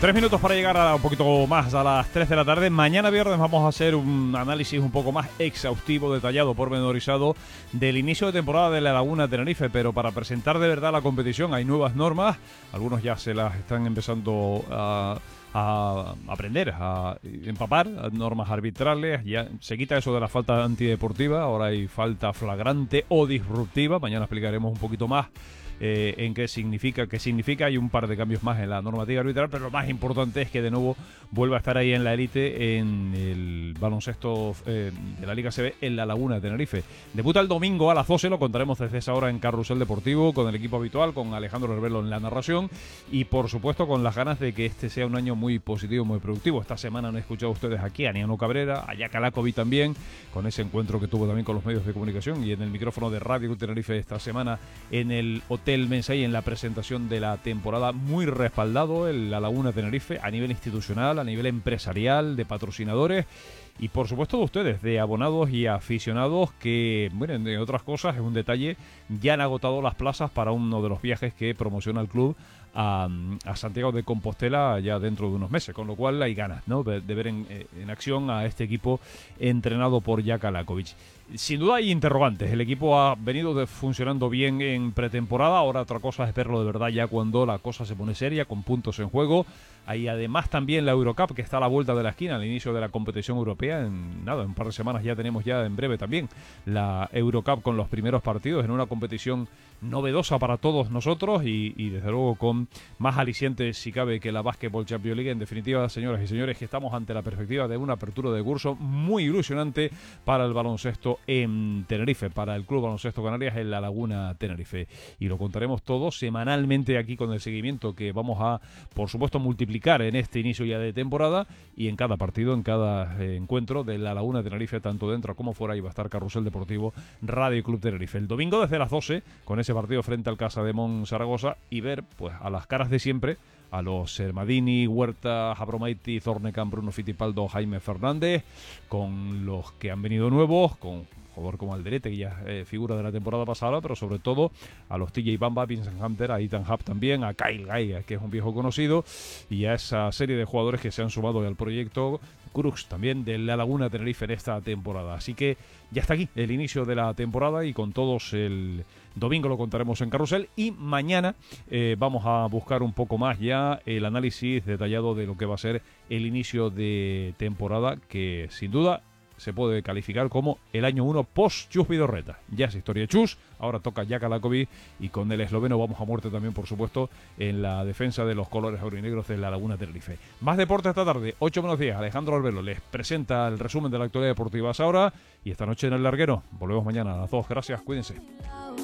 3 minutos para llegar a un poquito más a las 3 de la tarde. Mañana viernes vamos a hacer un análisis un poco más exhaustivo, detallado, pormenorizado del inicio de temporada de la Laguna Tenerife. Pero para presentar de verdad la competición hay nuevas normas. Algunos ya se las están empezando a aprender, a empapar, normas arbitrales. Ya se quita eso de la falta antideportiva. Ahora hay falta flagrante o disruptiva. Mañana explicaremos un poquito más en qué significa. Hay un par de cambios más en la normativa arbitral, pero lo más importante es que de nuevo vuelva a estar ahí en la élite en el baloncesto de la Liga CB en la Laguna de Tenerife. Debuta el domingo a las 12, lo contaremos desde esa hora en Carrusel Deportivo con el equipo habitual, con Alejandro Herbelo en la narración y por supuesto con las ganas de que este sea un año muy positivo, muy productivo. Esta semana han escuchado ustedes aquí a Niano Cabrera, a Yaka Lakovic también, con ese encuentro que tuvo también con los medios de comunicación y en el micrófono de Radio Tenerife esta semana en el Hotel Mensay en la presentación de la temporada, muy respaldado en la Laguna Tenerife a nivel institucional, a nivel empresarial, de patrocinadores y por supuesto de ustedes, de abonados y aficionados que, bueno, entre otras cosas, es un detalle, ya han agotado las plazas para uno de los viajes que promociona el club a Santiago de Compostela ya dentro de unos meses, con lo cual hay ganas, ¿no?, de ver en acción a este equipo entrenado por Yaka Lakovic. Sin duda hay interrogantes, el equipo ha venido funcionando bien en pretemporada, ahora otra cosa es verlo de verdad ya cuando la cosa se pone seria, con puntos en juego. Hay además también la Eurocup que está a la vuelta de la esquina, al inicio de la competición europea, en un par de semanas ya tenemos ya en breve también la Eurocup con los primeros partidos en una competición novedosa para todos nosotros y desde luego con más alicientes si cabe que la Basketball Champions League. En definitiva, señoras y señores, que estamos ante la perspectiva de una apertura de curso muy ilusionante para el baloncesto en Tenerife, para el Club Baloncesto Canarias en la Laguna Tenerife, y lo contaremos todo semanalmente aquí con el seguimiento que vamos a, por supuesto, multiplicar en este inicio ya de temporada y en cada partido, en cada encuentro de la Laguna Tenerife, tanto dentro como fuera. Y va a estar Carrusel Deportivo, Radio Club Tenerife el domingo desde las 12 con ese partido frente al Casademón Zaragoza y ver pues a las caras de siempre a los Sermadini, Huerta, Abromaiti, Zornecan, Bruno Fittipaldo, Jaime Fernández, con los que han venido nuevos, con jugador como Alderete, que ya figura de la temporada pasada, pero sobre todo a los TJ Bamba, Vincent Hunter, a Ethan Hub también, a Kyle Guy, que es un viejo conocido, y a esa serie de jugadores que se han sumado al proyecto Crux también de la Laguna Tenerife en esta temporada. Así que ya está aquí el inicio de la temporada y con todos el domingo lo contaremos en Carrusel y mañana vamos a buscar un poco más ya el análisis detallado de lo que va a ser el inicio de temporada, que sin duda se puede calificar como el año 1 post-Chus Vidorreta. Ya es historia de Chus, ahora toca Yaka Lakovic y con el esloveno vamos a muerte también, por supuesto, en la defensa de los colores aurinegros de la Laguna Tenerife. Más deporte esta tarde, 8 menos 10. Alejandro Albelo les presenta el resumen de la actualidad deportiva ahora y esta noche en el Larguero. Volvemos mañana a las 2. Gracias, cuídense.